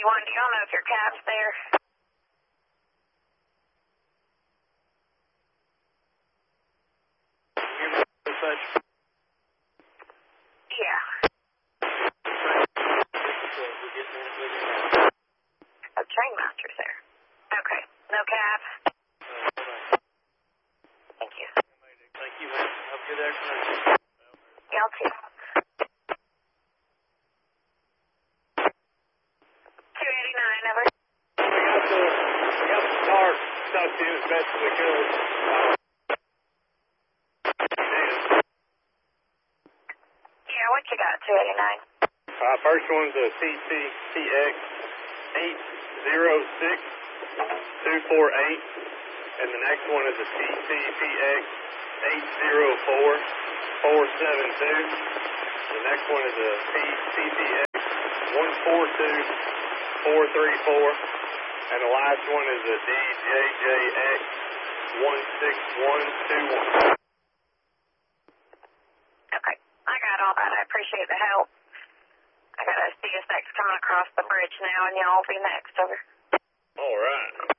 1, do y'all know if your cab's there? Yeah. Oh, Trainmaster's there. Okay. No cab? Thank you. Thank you, man. Have a good afternoon. Y'all too. 289, over. We got the car tucked in as best as we could. Yeah, what you got, 289? First one's a TCTX 806248, and the next one is a TCTX 804472. The next one is a TCTX 142434, and the last one is a DJJX 16121. Okay. I got all that. I appreciate the help. I got a CSX coming across the bridge now, and y'all will be next, over. All right.